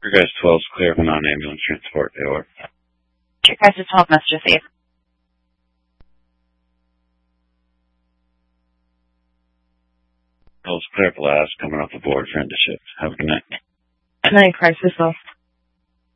Your guys 12 is clear for non-ambulance transport. They are. Your guys 12 message received. 12 is clear for last. Coming off the board for end of shift. Have a good night. Good night, crisis.